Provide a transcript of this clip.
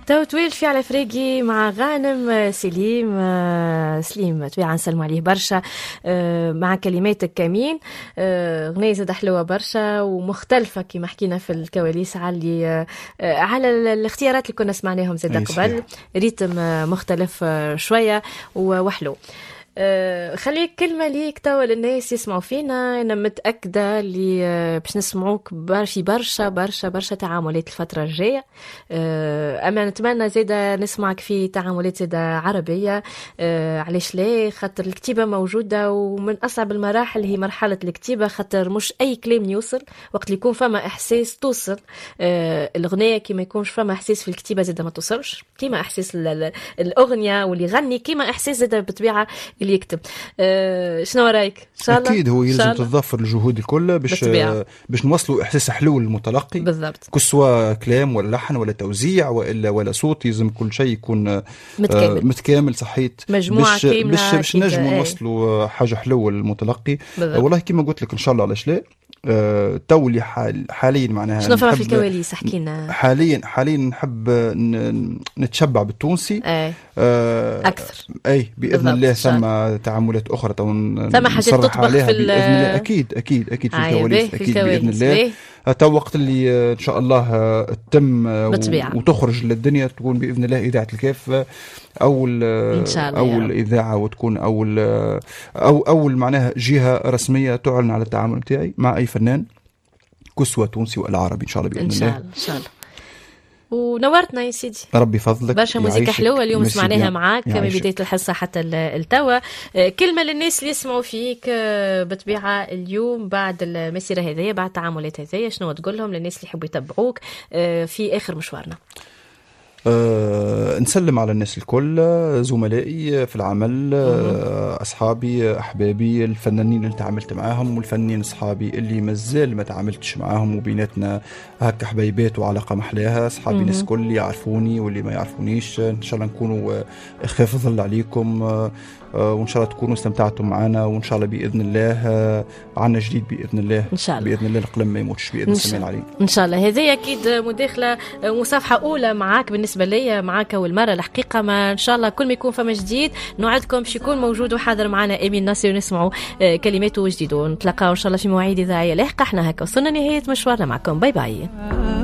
تو طويل في على فريقي مع غانم سليم طبيعة نسلم عليه برشا مع كلماتك كمين. غنية زاد حلوة برشا ومختلفة كما حكينا في الكواليس على الاختيارات اللي كنا سمعناهم زاد قبل، ريتم مختلف شوية وحلو. خليك كلمة ليك توا للناس يسمعوا فينا. أنا متأكدة اللي باش نسمعوك في برشا تعاملات الفترة الجاية. أما نتمنى زيادة نسمعك في تعاملات زيادة عربية. علاش لا؟ خاطر الكتيبة موجودة، ومن أصعب المراحل هي مرحلة الكتيبة، خاطر مش أي كلام يوصل وقت اللي يكون فما إحساس توصل. الأغنية كي ما يكونش فما إحساس في الكتيبة زيادة ما توصلش، كيما إحساس الأغنية واللي يغني كيما إحساس زيادة بالطبيعة اللي يكتب. شنو رايك؟ ان شاء الله اكيد هو يلزم تتضافر الجهود الكل باش نوصلوا احساس حلو للمتلقي بالضبط، كسوا كلام ولا لحن ولا توزيع ولا صوت. يلزم كل شيء يكون متكامل صحيت مجموعه كامله باش نجموا نوصلوا حاجه حلوه للمتلقي. والله كما قلت لك ان شاء الله علاش لا. تولي حاليا معناها شنو فما في الكواليس؟ حكينا حاليا نحب نتشبع بالتونسي اكثر. اي باذن الله ثم تعاملات اخرى ثم حاجات تطبخ في باذن الله. اكيد في الكواليس اكيد باذن الله. حتى وقت اللي ان شاء الله تتم وتخرج للدنيا تكون باذن الله اذاعه الكاف اول اذاعه، وتكون اول معناها جهه رسميه تعلن على التعامل بتاعي مع اي فنان كسوة تونسي ولا عربي ان شاء الله باذن الله. ان شاء الله. ونورتنا يا سيدي، ربي فضلك. برشا موسيقى حلوه اليوم سمعناها معاك من بدايه الحصه حتى التوا. كلمه للناس اللي يسمعوا فيك بطبيعه اليوم بعد المسيره هذه، بعد التعاملات هذه، شنو تقول لهم للناس اللي يحبوا يتبعوك في اخر مشوارنا؟ نسلم على الناس الكل، زملائي في العمل، أصحابي أحبابي الفنانين اللي تعاملت معاهم، والفنانين أصحابي اللي مازال ما تعاملتش معاهم، وبيناتنا هكا حبايبات وعلاقة محلاها. أصحابي ناس كل يعرفوني واللي ما يعرفونيش، إن شاء الله نكونوا خفاف ظل عليكم، وإن شاء الله تكونوا استمتعتم معنا، وإن شاء الله بإذن الله عنا جديد بإذن الله. إن شاء الله بإذن الله القلم ما يموتش بإذن السميع العليم إن شاء الله. هذه أكيد مداخلة مصافحة أولى معاك بالنسبة لي، معاك والمرة الحقيقة. ما إن شاء الله كل ما يكون فما جديد نوعدكم باش يكون موجود وحاضر معنا أمين ناصر ونسمعوا كلماته جديدة، ونتلقاو إن شاء الله في مواعيد إذاعية لاحقة. احنا هكا وصلنا نهاية مشوارنا معكم. باي باي.